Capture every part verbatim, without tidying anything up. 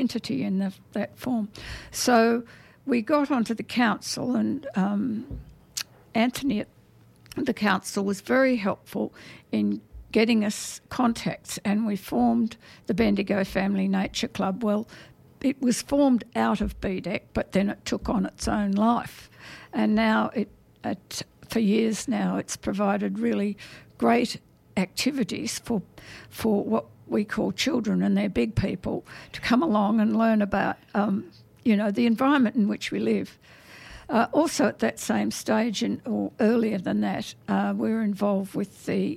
entity in the, that form. So we got onto the council, and um, Anthony at the council was very helpful in getting us contacts, and we formed the Bendigo Family Nature Club. Well, it was formed out of B D E C, but then it took on its own life, and now it, it for years now, it's provided really great activities for for what we call children and their big people to come along and learn about, um, you know, the environment in which we live. Uh, also at that same stage, in, or earlier than that, uh, we were involved with the,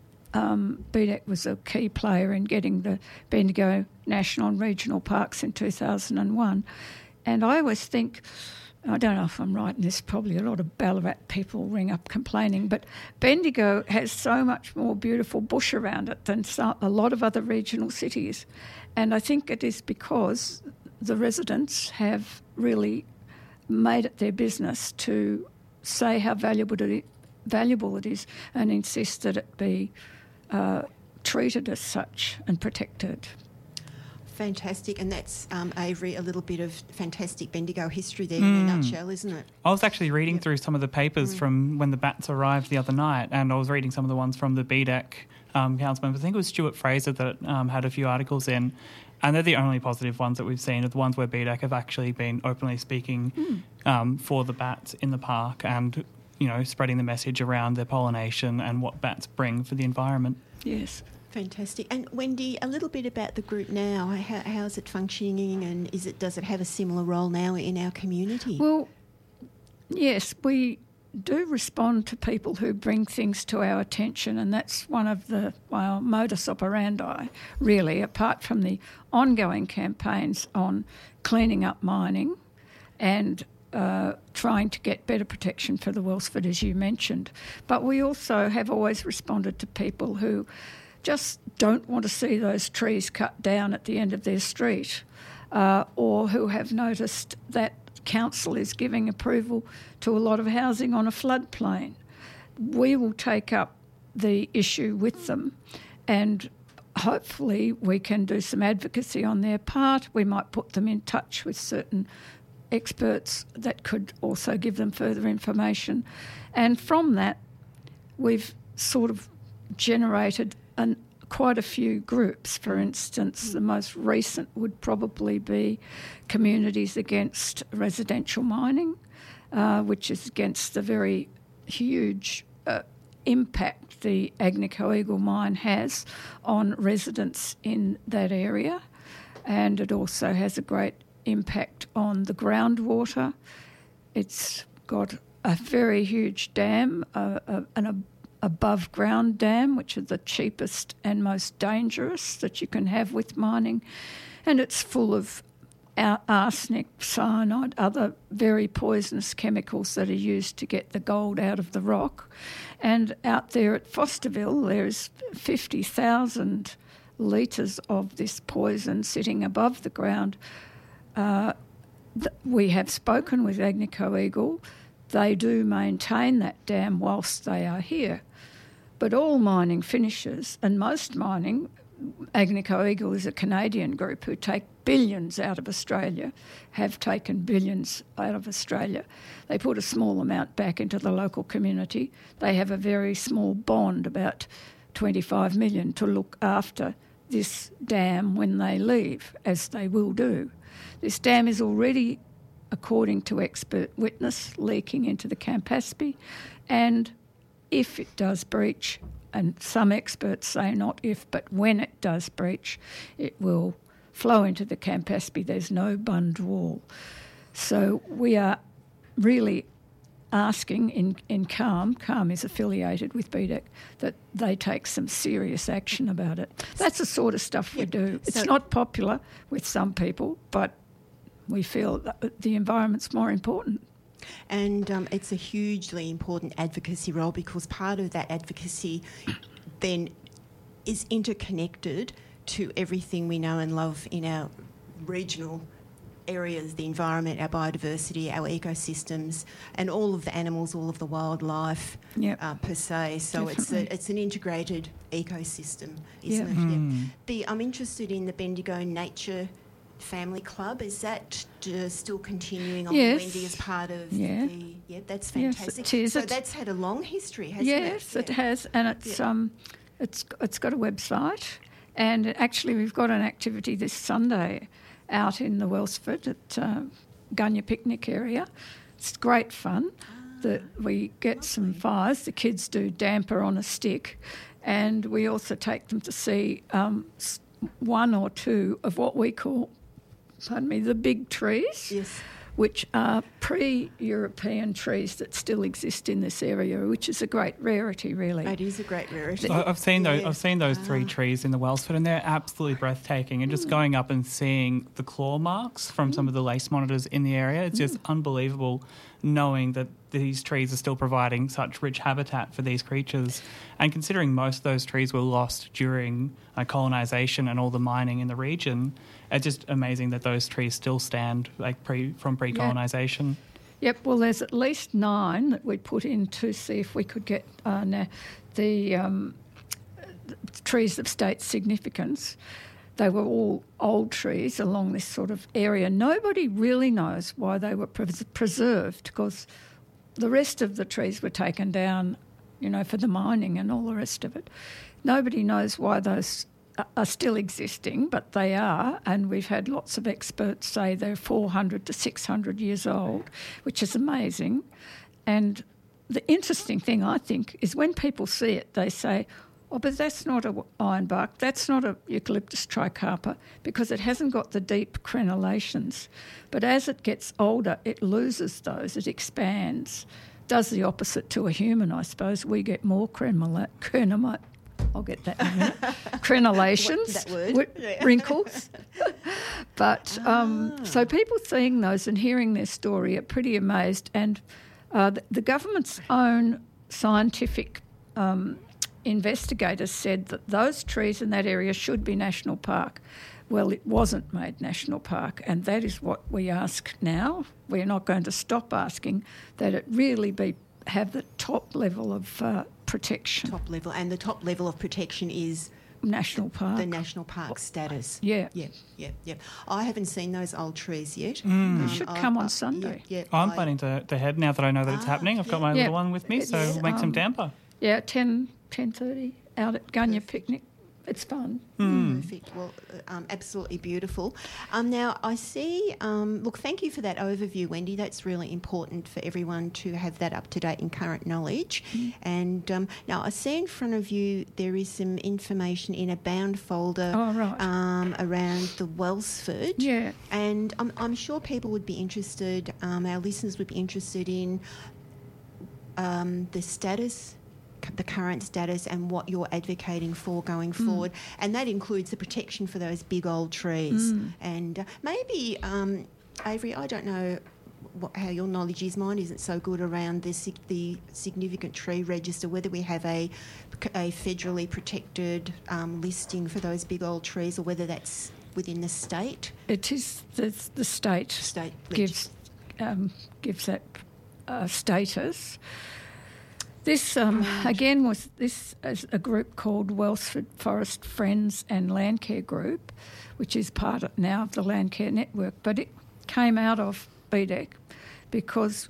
um, B D E C was a key player in getting the Bendigo National and Regional Parks in two thousand one. And I always think, I don't know if I'm right in this, probably a lot of Ballarat people ring up complaining, but Bendigo has so much more beautiful bush around it than some, a lot of other regional cities. And I think it is because the residents have really made it their business to say how valuable it, valuable it is and insist that it be uh, treated as such and protected. Fantastic, and that's, um, Avery, a little bit of fantastic Bendigo history there Mm. in a nutshell, isn't it? I was actually reading Yep. through some of the papers Mm. from when the bats arrived the other night, and I was reading some of the ones from the B D E C um, council members. I think it was Stuart Fraser that um, had a few articles in, and they're the only positive ones that we've seen, are the ones where B D E C have actually been openly speaking mm. um, for the bats in the park and, you know, spreading the message around their pollination and what bats bring for the environment. Yes. Fantastic. And Wendy, a little bit about the group now. How, how is it functioning, and is it does it have a similar role now in our community? Well, yes, we do respond to people who bring things to our attention, and that's one of the well, modus operandi, really, apart from the ongoing campaigns on cleaning up mining and uh, trying to get better protection for the Welsford, as you mentioned. But we also have always responded to people who just don't want to see those trees cut down at the end of their street, uh, or who have noticed that council is giving approval to a lot of housing on a floodplain. We will take up the issue with them, and hopefully we can do some advocacy on their part. We might put them in touch with certain experts that could also give them further information. And from that, we've sort of generated an, quite a few groups. For instance, the most recent would probably be Communities Against Residential Mining, uh, which is against the very huge uh, impact the Agnico Eagle mine has on residents in that area. And it also has a great impact on the groundwater. It's got a very huge dam, uh, uh, an above ground dam, which are the cheapest and most dangerous that you can have with mining, and it's full of arsenic, cyanide, other very poisonous chemicals that are used to get the gold out of the rock. And out there at Fosterville, there's fifty thousand litres of this poison sitting above the ground. Uh, th- we have spoken with Agnico Eagle. They do maintain that dam whilst they are here. But all mining finishes, and most mining, Agnico Eagle is a Canadian group who take billions out of Australia, have taken billions out of Australia. They put a small amount back into the local community. They have a very small bond, about twenty-five million dollars, to look after this dam when they leave, as they will do. This dam is already, according to expert witness, leaking into the Campaspe, and if it does breach, and some experts say not if, but when it does breach, it will flow into the Campaspe. There's no bund wall. So we are really asking in, in CALM, CALM is affiliated with B D E C, that they take some serious action about it. That's the sort of stuff we do. It's so not popular with some people, but we feel that the environment's more important. And um, it's a hugely important advocacy role, because part of that advocacy then is interconnected to everything we know and love in our regional areas, the environment, our biodiversity, our ecosystems, and all of the animals, all of the wildlife, yep. uh, per se. So Definitely. it's a, it's an integrated ecosystem, isn't Yep. it? Mm. Yep. The, I'm interested in the Bendigo Nature family club, is that uh, still continuing on, yes. Wendy, as part of yeah. the... Yeah, that's fantastic. Yes, it is. So it's, that's had a long history, hasn't yes, it? Yes, yeah. it has, and it's yeah. um, it's it's got a website, and actually we've got an activity this Sunday out in the Wellsford at uh, Gunya Picnic area. It's great fun. Ah, that we get lovely. Some fires. The kids do damper on a stick, and we also take them to see um, one or two of what we call, pardon me, the big trees. Yes. Which are pre-European trees that still exist in this area, which is a great rarity, really. It is a great rarity. So I've seen those. Yeah. I've seen those ah. three trees in the Wellsford, and they're absolutely breathtaking. And just mm. going up and seeing the claw marks from mm. some of the lace monitors in the area, it's mm. just unbelievable. Knowing that these trees are still providing such rich habitat for these creatures, and considering most of those trees were lost during uh, colonisation and all the mining in the region, it's just amazing that those trees still stand like pre from pre-colonisation. Yep. Well, there's at least nine that we put in to see if we could get uh, na- the, um, the trees of state significance. They were all old trees along this sort of area. Nobody really knows why they were pres- preserved, because the rest of the trees were taken down, you know, for the mining and all the rest of it. Nobody knows why those are still existing, but they are, and we've had lots of experts say they're four hundred to six hundred years old, which is amazing. And the interesting thing, I think, is when people see it, they say, oh, but that's not a ironbark, that's not a Eucalyptus tricarpa, because it hasn't got the deep crenellations. But as it gets older, it loses those, it expands. Does the opposite to a human, I suppose. We get more crenula- crenula- I'll get that in a minute. Crenellations, that word. w- Yeah. wrinkles. But um, Ah. so people seeing those and hearing their story are pretty amazed. And uh, the, the government's own scientific um, investigators said that those trees in that area should be national park. Well, it wasn't made national park, and that is what we ask now. We're not going to stop asking that it really be have the top level of uh, protection. Top level, and the top level of protection is national park. The national park status. Yeah, yeah, yeah, yeah. I haven't seen those old trees yet. Mm. They Um, should I, come on I, Sunday. Yeah, yeah, I'm I, planning to, to head now that I know that it's Ah, happening. I've got yeah. my Yeah. little one with me, so It's, we'll make some um, damper. Yeah, ten, ten thirty out at Gunya Perfect. Picnic. It's fun. Mm. Perfect. Well, uh, um, absolutely beautiful. Um, now, I see, um, look, thank you for that overview, Wendy. That's really important for everyone to have that up-to-date and current knowledge. Mm. And um, now, I see in front of you there is some information in a bound folder Oh, right. um, around the Wellsford. Yeah. And I'm, I'm sure people would be interested, um, our listeners would be interested in um, the status the current status and what you're advocating for going Mm. forward, and that includes the protection for those big old trees. Mm. And uh, maybe, um, Avery, I don't know what, how your knowledge is. Mine isn't so good around the, sig- the significant tree register, whether we have a, a federally protected um, listing for those big old trees or whether that's within the state. It is the, the state, State gives um, gives that uh, status. This, um, again, was this is a group called Wellsford Forest Friends and Landcare Group, which is part of, now of the Landcare Network, but it came out of B D E C because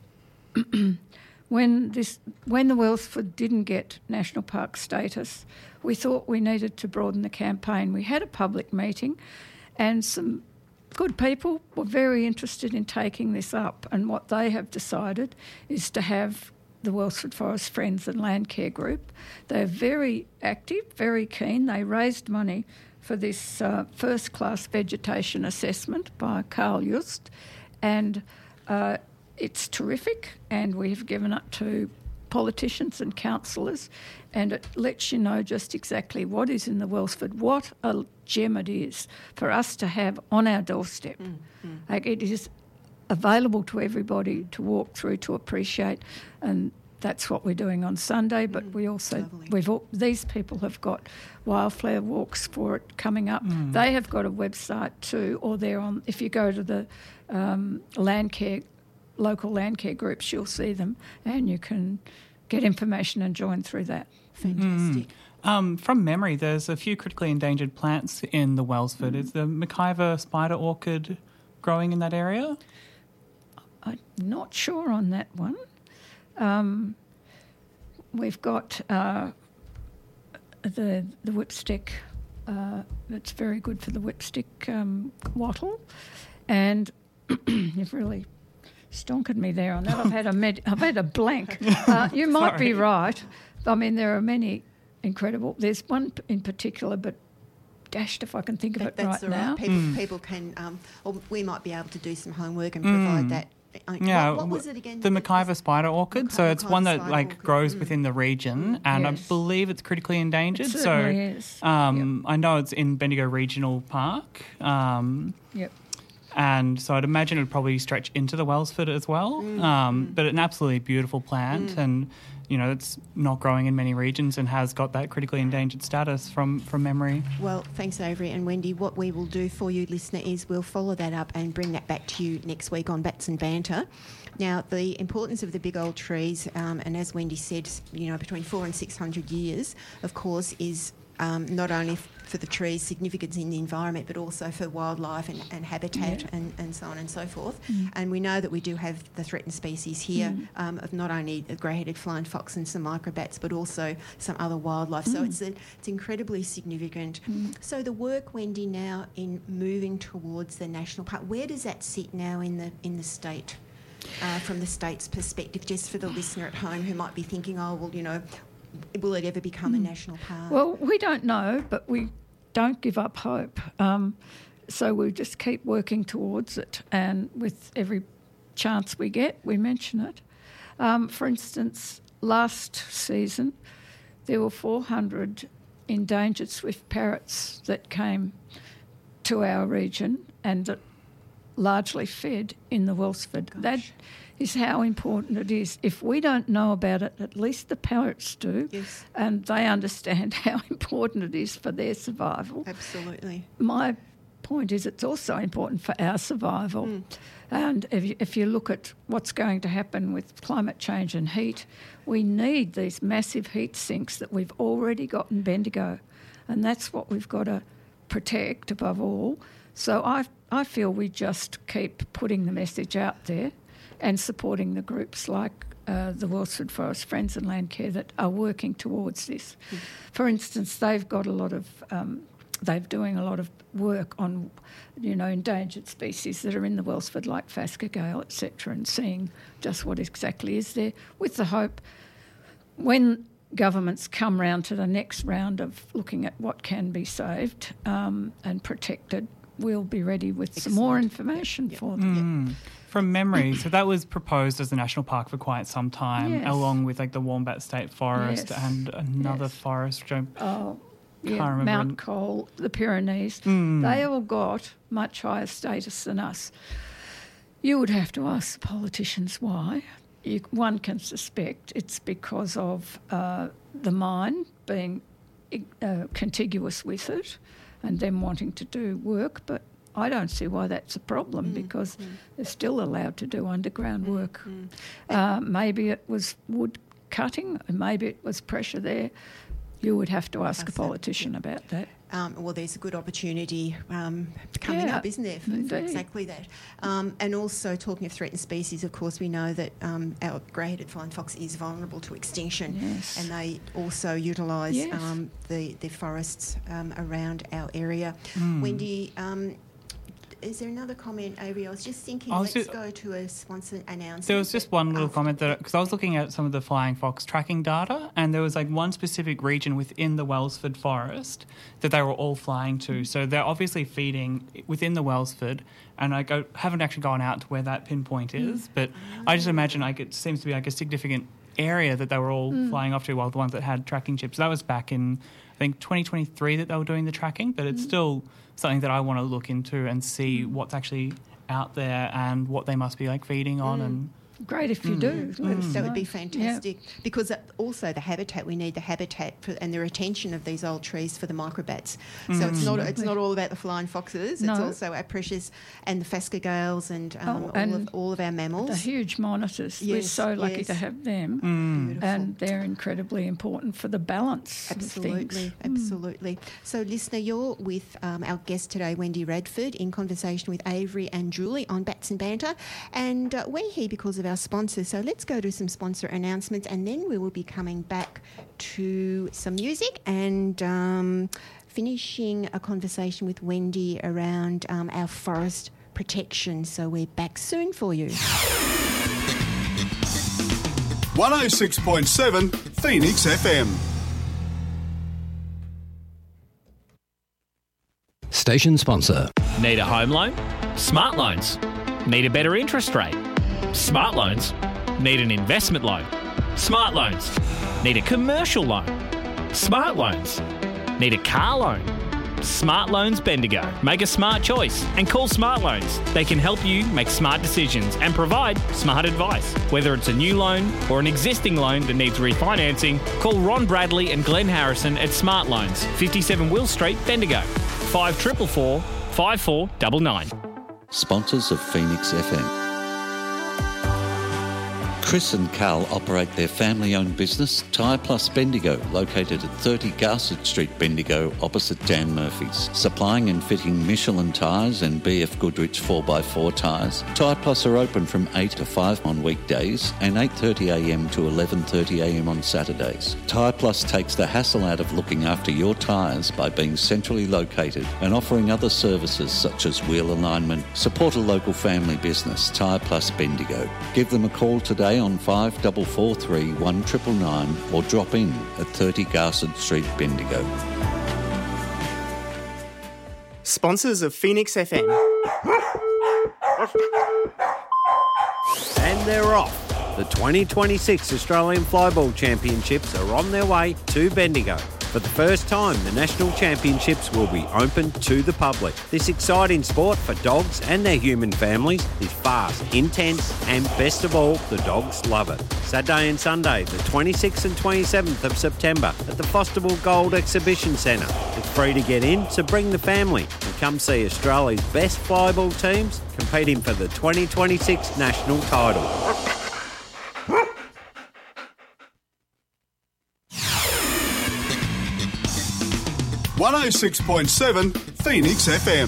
when this when the Wellsford didn't get national park status, we thought we needed to broaden the campaign. We had a public meeting and some good people were very interested in taking this up, and what they have decided is to have the Wellsford Forest Friends and Landcare Group. They're very active, very keen. They raised money for this uh, first-class vegetation assessment by Carl Just, and uh, it's terrific, and we've given it to politicians and councillors, and it lets you know just exactly what is in the Wellsford, what a gem it is for us to have on our doorstep. Mm, mm. Like, it is available to everybody to walk through, to appreciate, and that's what we're doing on Sunday. But Mm, we also lovely. we've all, these people have got wildflower walks for it coming up. Mm. They have got a website too, or they're on. If you go to the um, Landcare local Landcare groups, you'll see them, and you can get information and join through that. Fantastic. Mm. Um, from memory, there's a few critically endangered plants in the Wellsford. Mm. Is the McIver spider orchid growing in that area? I'm not sure on that one. Um, we've got uh, the the whipstick. Uh, it's very good for the whipstick um, wattle, and you've really stonkered me there on that. I've had a med- I've had a blank. Uh, you might be right. I mean, there are many incredible. There's one in particular, but dashed if I can think of that, it right now. Right. People, mm. people can, um, or we might be able to do some homework and provide mm. that. Yeah, what, what was it again? The McIver spider orchid. McIver, so it's one that like orchid. grows mm. within the region, and yes. I believe it's critically endangered. It certainly so is. Um, yep. I know it's in Bendigo Regional Park. Um, yep. And so I'd imagine it would probably stretch into the Wellsford as well. Mm. Um, mm. But an absolutely beautiful plant, mm. and you know it's not growing in many regions and has got that critically endangered status from, from memory. Well, thanks, Avery and Wendy. What we will do for you, listener, is we'll follow that up and bring that back to you next week on Bats and Banter. Now, the importance of the big old trees, um, and as Wendy said, you know, between four and six hundred years, of course, is um, not only f- for the trees' significance in the environment, but also for wildlife and, and habitat yeah. and, and so on and so forth. Mm. And we know that we do have the threatened species here mm. um, of not only the grey-headed flying fox and some microbats, but also some other wildlife. Mm. So it's a, it's incredibly significant. Mm. So the work, Wendy, now in moving towards the national park, where does that sit now in the in the state? Uh, from the state's perspective, just for the listener at home who might be thinking, oh, well, you know, will it ever become mm. a national park? Well, we don't know, but we don't give up hope. Um, so we just keep working towards it, and with every chance we get, we mention it. Um, for instance, last season, there were four hundred endangered swift parrots that came to our region and that largely fed in the Wellsford. Gosh. That is how important it is. If we don't know about it, at least the parrots do, yes. and they understand how important it is for their survival. Absolutely. My point is it's also important for our survival. Mm. And if you, if you look at what's going to happen with climate change and heat, we need these massive heat sinks that we've already got in Bendigo, and that's what we've got to protect above all. So I I feel we just keep putting the message out there and supporting the groups like uh, the Wellsford Forest Friends and Landcare that are working towards this. Mm. For instance, they've got a lot of, um, they're doing a lot of work on, you know, endangered species that are in the Wellsford like phascogale, et cetera, and seeing just what exactly is there, with the hope when governments come round to the next round of looking at what can be saved um, and protected, we'll be ready with Excellent. some more information yep. for them. Mm. From memory, so that was proposed as a national park for quite some time, yes. along with like the Wombat State Forest yes. and another yes. forest, which I oh, can't yeah, remember. Mount Cole, the Pyrenees. Mm. They all got much higher status than us. You would have to ask the politicians why. You, one can suspect it's because of uh, the mine being uh, contiguous with it and them wanting to do work, but I don't see why that's a problem mm, because mm. they're still allowed to do underground work. Mm, mm. Uh, maybe it was wood cutting, and maybe it was pressure there. You would have to ask a politician that, yeah. about that. Um, well, there's a good opportunity um, coming yeah, up, isn't there, for, for exactly that. Um, and also, talking of threatened species, of course, we know that um, our grey-headed flying fox is vulnerable to extinction, yes. and they also utilise yes. um, the, the forests um, around our area. Mm. Wendy, um, is there another comment, Avery? I was just thinking, was let's just, go to a sponsor announcement. There was just one little after. comment that, because I was looking at some of the flying fox tracking data, and there was like one specific region within the Wellsford Forest that they were all flying to. So they're obviously feeding within the Wellsford, and I go, haven't actually gone out to where that pinpoint is, mm. but oh. I just imagine like it seems to be like a significant area that they were all mm. flying off to, while the ones that had tracking chips. That was back in, I think, twenty twenty-three that they were doing the tracking, but it's mm. still something that I want to look into and see what's actually out there and what they must be like feeding on. Mm. And great if you do. Let us That know. would be fantastic. Because also the habitat, we need the habitat for, and the retention of these old trees for the microbats. So it's not it's not all about the flying foxes. It's No. also our precious and the phascogales and, um, Oh, all, and of, all of our mammals. The huge monitors. We're Yes, so lucky yes. to have them. Beautiful. And they're incredibly important for the balance of Absolutely, things. absolutely. So, listener, you're with um, our guest today, Wendy Radford, in conversation with Avery and Julie on Bats and Banter. And uh, we're here because of our sponsors. So let's go to some sponsor announcements, and then we will be coming back to some music and um, finishing a conversation with Wendy around um, our forest protection. So we're back soon for you. one oh six point seven Phoenix F M. Station sponsor. Need a home loan? Smart Loans. Need a better interest rate? Smart Loans. Need an investment loan? Smart Loans. Need a commercial loan? Smart Loans. Need a car loan? Smart Loans Bendigo. Make a smart choice and call Smart Loans. They can help you make smart decisions and provide smart advice. Whether it's a new loan or an existing loan that needs refinancing, call Ron Bradley and Glenn Harrison at Smart Loans, fifty-seven Will Street, Bendigo. five four four four, five four nine nine. Sponsors of Phoenix F M. Chris and Carl operate their family-owned business, Tyre Plus Bendigo, located at thirty Garsett Street, Bendigo, opposite Dan Murphy's. Supplying and fitting Michelin tyres and B F Goodrich four by four tyres. Tyre Plus are open from eight to five on weekdays and eight thirty a m to eleven thirty a m on Saturdays. Tyre Plus takes the hassle out of looking after your tyres by being centrally located and offering other services such as wheel alignment. Support a local family business, Tyre Plus Bendigo. Give them a call today on five four four three, one nine nine nine or drop in at thirty Garsett Street, Bendigo. Sponsors of Phoenix F M. And they're off. The twenty twenty-six Australian Flyball Championships are on their way to Bendigo. For the first time, the National Championships will be open to the public. This exciting sport for dogs and their human families is fast, intense, and best of all, the dogs love it. Saturday and Sunday, the twenty-sixth and twenty-seventh of September at the Fosterville Gold Exhibition Centre. It's free to get in, so bring the family and come see Australia's best flyball teams competing for the twenty twenty-six national title. one oh six point seven Phoenix F M.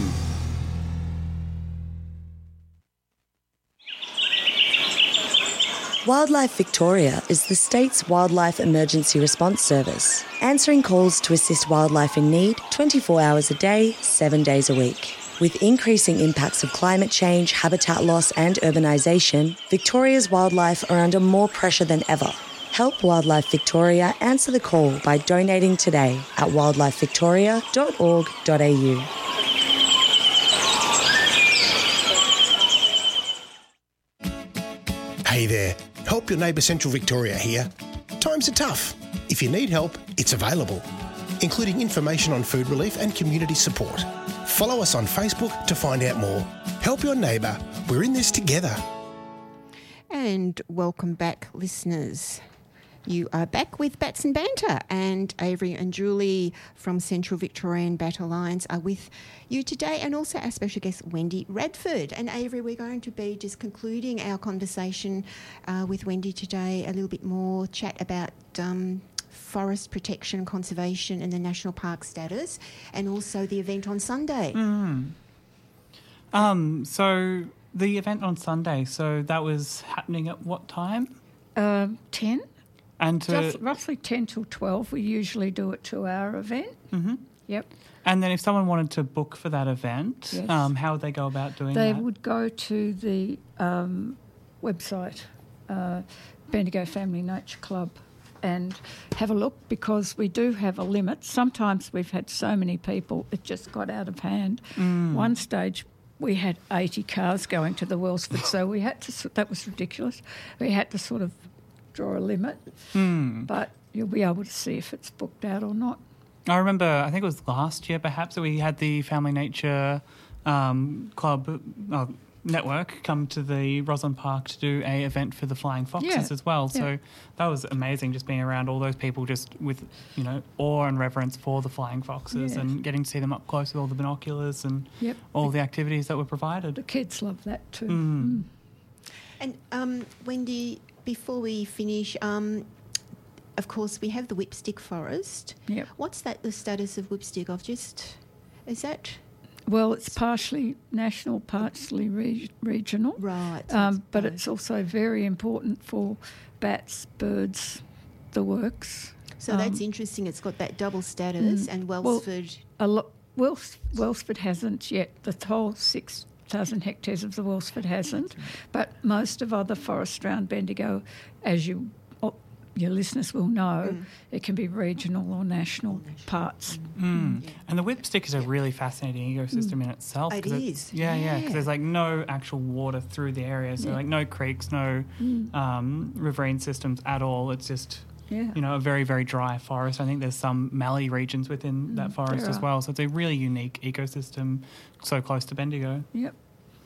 Wildlife Victoria is the state's wildlife emergency response service, answering calls to assist wildlife in need twenty-four hours a day, seven days a week. With increasing impacts of climate change, habitat loss and urbanisation, Victoria's wildlife are under more pressure than ever. Help Wildlife Victoria answer the call by donating today at wildlife victoria dot org dot a u. Hey there, Help Your Neighbour Central Victoria here. Times are tough. If you need help, it's available, including information on food relief and community support. Follow us on Facebook to find out more. Help your neighbour. We're in this together. And welcome back, listeners. You are back with Bats and Banter, and Avery and Julie from Central Victorian Bat Alliance are with you today, and also our special guest, Wendy Radford. And Avery, we're going to be just concluding our conversation uh, with Wendy today, a little bit more chat about um, forest protection, conservation and the national park status, and also the event on Sunday. Mm. Um, so the event on Sunday, so that was happening at what time? Uh, ten. And to, Just roughly ten till twelve. We usually do a two-hour event. Mm-hmm. Yep. And then if someone wanted to book for that event, Yes. um, how would they go about doing They that? would go to the um, website, uh, Bendigo Family Nature Club, and have a look, because we do have a limit. Sometimes we've had so many people, it just got out of hand. Mm. One stage we had eighty cars going to the Wellsford, so we had to, that was ridiculous. We had to sort of draw a limit, Mm. but you'll be able to see if it's booked out or not. I remember, I think it was last year perhaps, that we had the Family Nature um, Club, uh, network come to the Roslyn Park to do a event for the Flying Foxes Yeah. as well. Yeah. So that was amazing, just being around all those people just with, you know, awe and reverence for the Flying Foxes Yes. and getting to see them up close with all the binoculars and Yep. all the activities that were provided. The kids love that too. Mm. Mm. And um, Wendy, before we finish, um, of course, we have the Whipstick Forest. Yep. What's that? The status of Whipstick? I've just is that Well, it's partially national, partially re- regional. right? so Um, it's but both. it's also very important for bats, birds, the works. So that's Um, interesting. It's got that double status, mm, and well, Welsford. A lo- Wels- Welsford hasn't yet. The whole six thousand hectares of the Welsford hasn't, but most of other forests around Bendigo, as you oh, your listeners will know, Mm. it can be regional or national parts. Mm. And the whipstick is a really fascinating ecosystem in itself. It 'cause is, Yeah, yeah, because yeah. there's like no actual water through the area. So Yeah. like no creeks, no Mm. um, riverine systems at all. It's just, Yeah. you know, a very, very dry forest. I think there's some mallee regions within that forest there as are. well. So it's a really unique ecosystem so close to Bendigo. Yep.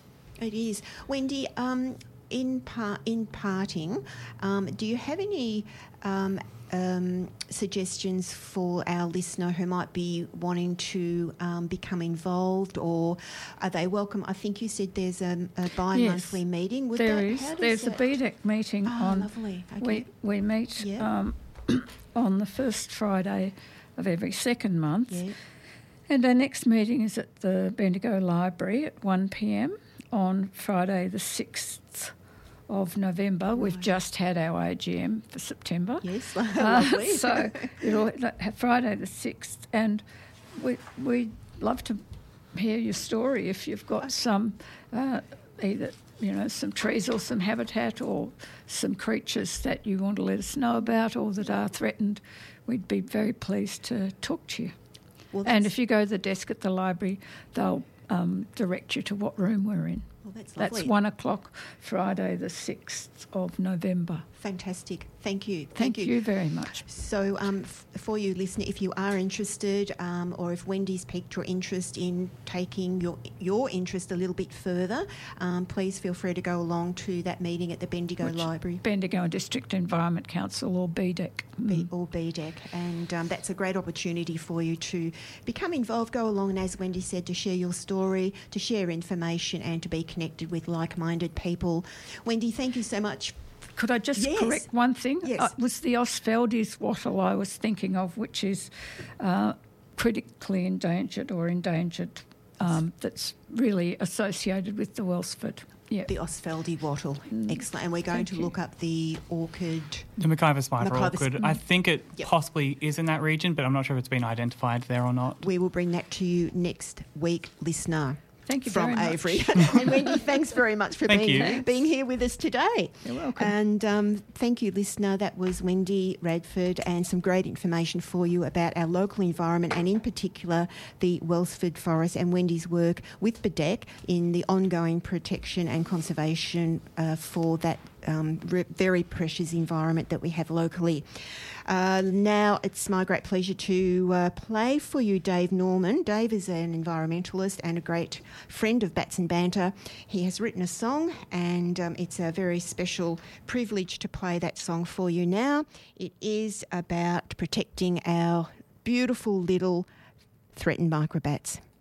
It is. Wendy, um, in par- in parting, um, do you have any um, um, suggestions for our listener who might be wanting to um, become involved, or are they welcome? I think you said there's a, a bi-monthly Yes, meeting. Would There that, is. how does There's that- a B D E C meeting Oh, on. lovely. Okay. We we meet Yeah. um, on the first Friday of every second month, Yeah. and our next meeting is at the Bendigo Library at one p m on Friday the sixth of November. We've just had our A G M for September. Yes, Uh, lovely. so it'll have Friday the sixth, and we we love to hear your story if you've got some uh, either you know some trees or some habitat or some creatures that you want to let us know about or that are threatened. We'd be very pleased to talk to you. Well, And that's- if you go to the desk at the library, they'll um, direct you to what room we're in. Well, that's That's lovely. one o'clock, Friday the sixth of November. Fantastic. Thank you. Thank, you. very much. So, um, f- for you, listener, if you are interested, um, or if Wendy's piqued your interest in taking your your interest a little bit further, um, please feel free to go along to that meeting at the Bendigo Which- Library. Bendigo District Environment Council or B D E C. B- or B D E C, and um, that's a great opportunity for you to become involved, go along, and as Wendy said, to share your story, to share information, and to be connected with like-minded people. Wendy, thank you so much. Could I just Yes. correct one thing? Yes. Uh, it was the Osfeldes wattle I was thinking of, which is uh, critically endangered or endangered, um, that's really associated with the Welsford. Yeah. The Osfeldi wattle. Excellent. And we're going Thank to you. look up the orchid. The Mackay spider Mackay orchid. sp- I think it Yep. possibly is in that region, but I'm not sure if it's been identified there or not. We will bring that to you next week, listener. Thank you from very much. Avery. And Wendy, thanks very much for Thank being, you. being here with us today. You're welcome. And um, thank you, listener. That was Wendy Radford, and some great information for you about our local environment and, in particular, the Welsford Forest and Wendy's work with B D E C in the ongoing protection and conservation uh, for that um, re- very precious environment that we have locally. Uh, now it's my great pleasure to uh, play for you Dave Norman. Dave is an environmentalist and a great friend of Bats and Banter. He has written a song, and um, it's a very special privilege to play that song for you now. It is about protecting our beautiful little threatened microbats.